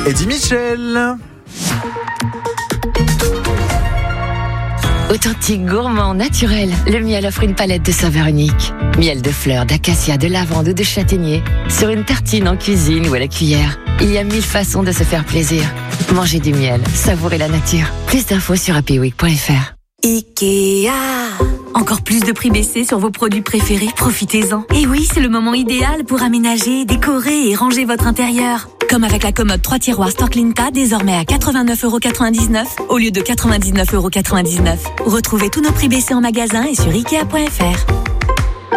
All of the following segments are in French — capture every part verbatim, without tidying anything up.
Eddie Mitchell. Authentique, gourmand, naturel, le miel offre une palette de saveurs uniques. Miel de fleurs, d'acacia, de lavande ou de châtaignier. Sur une tartine, en cuisine ou à la cuillère. Il y a mille façons de se faire plaisir. Mangez du miel, savourez la nature. Plus d'infos sur happyweek point f r. Ikea. Encore plus de prix baissés sur vos produits préférés, profitez-en. Et oui, c'est le moment idéal pour aménager, décorer et ranger votre intérieur. Comme avec la commode trois tiroirs Storklinta, désormais à quatre-vingt-neuf euros quatre-vingt-dix-neuf au lieu de quatre-vingt-dix-neuf euros quatre-vingt-dix-neuf. Retrouvez tous nos prix baissés en magasin et sur ikea point f r.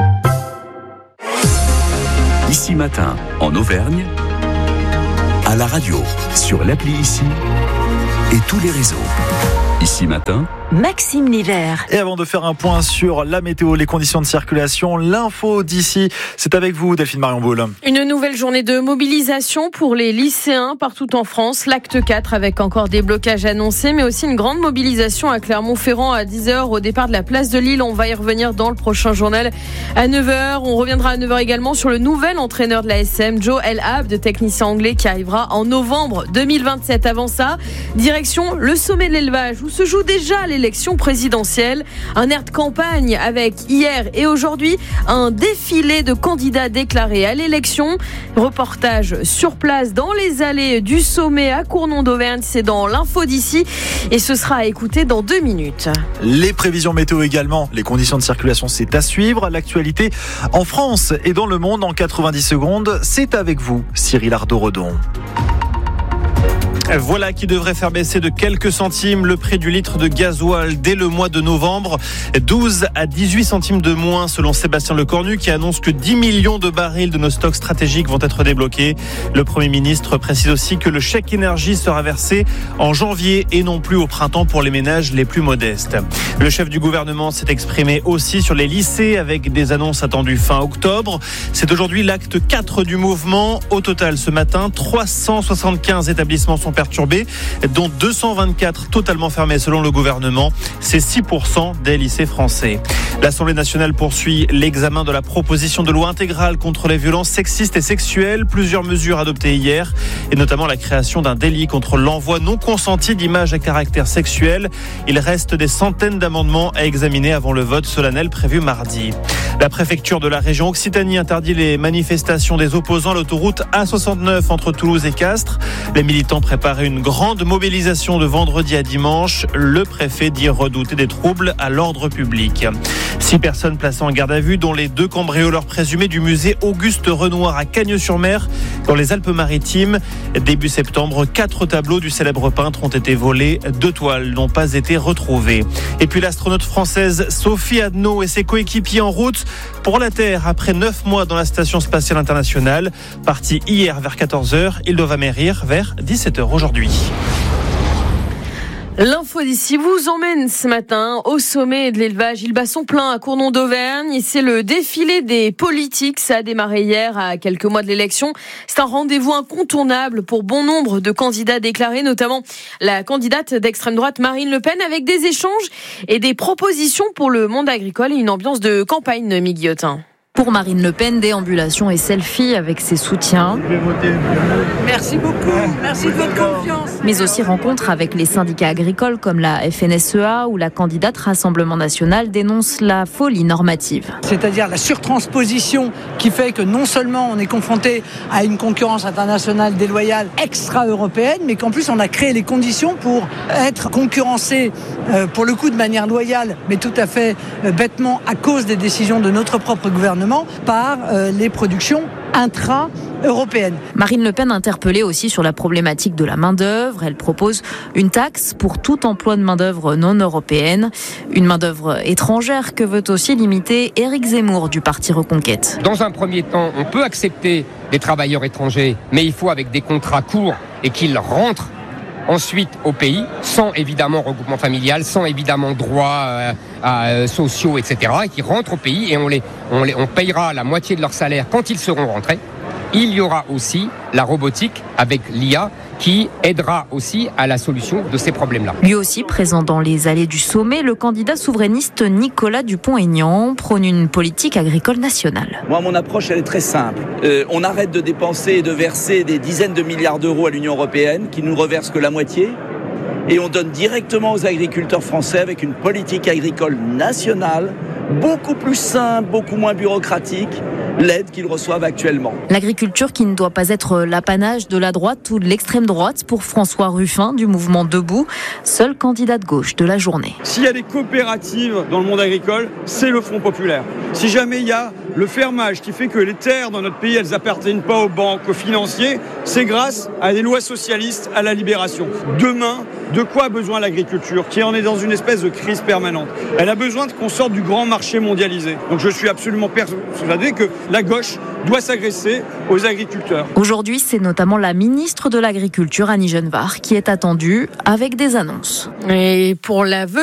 Ici Matin, en Auvergne, à la radio, sur l'appli Ici et tous les réseaux. Ici Matin, Maxime Nivert. Et avant de faire un point sur la météo, les conditions de circulation, l'info d'ici, c'est avec vous Delphine Marion-Boule. Une nouvelle journée de mobilisation pour les lycéens partout en France. L'acte quatre avec encore des blocages annoncés, mais aussi une grande mobilisation à Clermont-Ferrand à dix heures au départ de la place de Lille. On va y revenir dans le prochain journal à neuf heures. On reviendra à neuf heures également sur le nouvel entraîneur de l'A S M, Joe El Abd, technicien anglais qui arrivera en novembre deux mille vingt-sept. Avant ça, direction le sommet de l'élevage où se joue déjà l'élection présidentielle. Un air de campagne avec hier et aujourd'hui un défilé de candidats déclarés à l'élection. Reportage sur place dans les allées du sommet à Cournon d'Auvergne. C'est dans l'info d'ici et ce sera à écouter dans deux minutes. Les prévisions météo également. Les conditions de circulation, c'est à suivre. L'actualité en France et dans le monde en quatre-vingt-dix secondes. C'est avec vous, Cyril Ardo-Redon. Voilà qui devrait faire baisser de quelques centimes le prix du litre de gasoil dès le mois de novembre. douze à dix-huit centimes de moins selon Sébastien Lecornu qui annonce que dix millions de barils de nos stocks stratégiques vont être débloqués. Le Premier ministre précise aussi que le chèque énergie sera versé en janvier et non plus au printemps pour les ménages les plus modestes. Le chef du gouvernement s'est exprimé aussi sur les lycées avec des annonces attendues fin octobre. C'est aujourd'hui l'acte quatre du mouvement. Au total, ce matin, trois cent soixante-quinze établissements sont perturbés, dont deux cent vingt-quatre totalement fermés selon le gouvernement. C'est six pour cent des lycées français. L'Assemblée nationale poursuit l'examen de la proposition de loi intégrale contre les violences sexistes et sexuelles. Plusieurs mesures adoptées hier, et notamment la création d'un délit contre l'envoi non consenti d'images à caractère sexuel. Il reste des centaines d'amendements à examiner avant le vote solennel prévu mardi. La préfecture de la région Occitanie interdit les manifestations des opposants à l'autoroute A soixante-neuf entre Toulouse et Castres. Les militants préparent une grande mobilisation de vendredi à dimanche. Le préfet dit redouter des troubles à l'ordre public. Six personnes placées en garde à vue, dont les deux cambrioleurs présumés du musée Auguste Renoir à Cagnes-sur-Mer, dans les Alpes-Maritimes. Début septembre, quatre tableaux du célèbre peintre ont été volés. Deux toiles n'ont pas été retrouvées. Et puis l'astronaute française Sophie Adno et ses coéquipiers en route pour la Terre après neuf mois dans la Station Spatiale Internationale. Partis hier vers quatorze heures, ils doivent amérir vers dix-sept heures aujourd'hui. L'info d'ici vous emmène ce matin au sommet de l'élevage. Il bat son plein à Cournon d'Auvergne. C'est le défilé des politiques. Ça a démarré hier à quelques mois de l'élection. C'est un rendez-vous incontournable pour bon nombre de candidats déclarés, notamment la candidate d'extrême droite Marine Le Pen, avec des échanges et des propositions pour le monde agricole et une ambiance de campagne, Noémie Guillotin. Pour Marine Le Pen, déambulation et selfie avec ses soutiens. Merci beaucoup, merci de votre confiance. Mais aussi rencontre avec les syndicats agricoles comme la F N S E A où la candidate Rassemblement National dénonce la folie normative. C'est-à-dire la surtransposition qui fait que non seulement on est confronté à une concurrence internationale déloyale extra-européenne, mais qu'en plus on a créé les conditions pour être concurrencé euh, pour le coup de manière loyale, mais tout à fait euh, bêtement à cause des décisions de notre propre gouvernement par euh, les productions intra-européennes. Marine Le Pen interpellée aussi sur la problématique de la main-d'œuvre. Elle propose une taxe pour tout emploi de main-d'œuvre non européenne. Une main-d'œuvre étrangère que veut aussi limiter Éric Zemmour du parti Reconquête. Dans un premier temps, on peut accepter des travailleurs étrangers, mais il faut avec des contrats courts et qu'ils rentrent ensuite au pays, sans évidemment regroupement familial, sans évidemment droits euh, euh, sociaux, et cetera, et qui rentrent au pays et on, les, on, les, on payera la moitié de leur salaire quand ils seront rentrés. il y aura aussi la robotique avec l'I A qui aidera aussi à la solution de ces problèmes-là. Lui aussi présent dans les allées du sommet, le candidat souverainiste Nicolas Dupont-Aignan prône une politique agricole nationale. Moi, mon approche, elle est très simple. Euh, on arrête de dépenser et de verser des dizaines de milliards d'euros à l'Union européenne, qui ne nous reverse que la moitié, et on donne directement aux agriculteurs français avec une politique agricole nationale, beaucoup plus simple, beaucoup moins bureaucratique, l'aide qu'ils reçoivent actuellement. L'agriculture qui ne doit pas être l'apanage de la droite ou de l'extrême droite pour François Ruffin du mouvement Debout, seul candidat de gauche de la journée. S'il y a des coopératives dans le monde agricole, c'est le Front populaire. Si jamais il y a le fermage qui fait que les terres dans notre pays, elles n'appartiennent pas aux banques, aux financiers, c'est grâce à des lois socialistes, à la libération. Demain, de quoi a besoin l'agriculture, qui en est dans une espèce de crise permanente? Elle a besoin qu'on sorte du grand marché mondialisé. Donc je suis absolument persuadé que la gauche doit s'agresser aux agriculteurs. Aujourd'hui, c'est notamment la ministre de l'Agriculture, Annie Genevard, qui est attendue avec des annonces. Et pour l'aveu